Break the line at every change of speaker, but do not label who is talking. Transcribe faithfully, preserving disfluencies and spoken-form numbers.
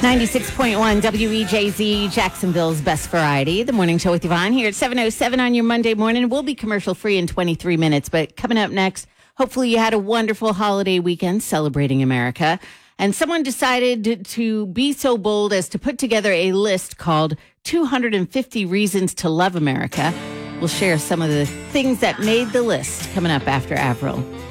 ninety-six point one W E J Z, Jacksonville's best variety. The morning show with Yvonne here at seven oh seven on your Monday morning. We'll be commercial free in twenty-three minutes, but coming up next, hopefully you had a wonderful holiday weekend celebrating America. And someone decided to be so bold as to put together a list called two hundred fifty Reasons to Love America. We'll share some of the things that made the list coming up after Avril.